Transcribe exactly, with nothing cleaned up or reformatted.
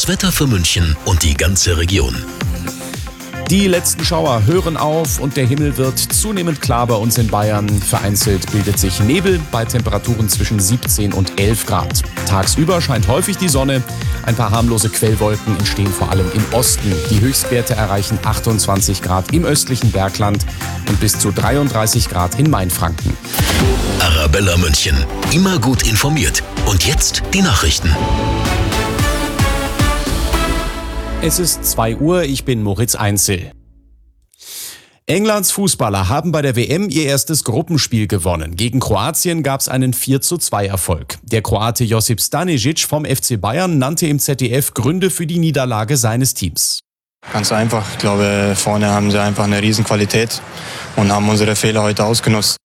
Das Wetter für München und die ganze Region. Die letzten Schauer hören auf und der Himmel wird zunehmend klar bei uns in Bayern. Vereinzelt bildet sich Nebel bei Temperaturen zwischen siebzehn und elf Grad. Tagsüber scheint häufig die Sonne. Ein paar harmlose Quellwolken entstehen vor allem im Osten. Die Höchstwerte erreichen achtundzwanzig Grad im östlichen Bergland und bis zu dreiunddreißig Grad in Mainfranken. Arabella München. Immer gut informiert. Und jetzt die Nachrichten. Es ist zwei Uhr, ich bin Moritz Einzel. Englands Fußballer haben bei der W M ihr erstes Gruppenspiel gewonnen. Gegen Kroatien gab es einen vier zu zwei Erfolg. Der Kroate Josip Stanisic vom F C Bayern nannte im Z D F Gründe für die Niederlage seines Teams. Ganz einfach. Ich glaube, vorne haben sie einfach eine Riesenqualität und haben unsere Fehler heute ausgenutzt.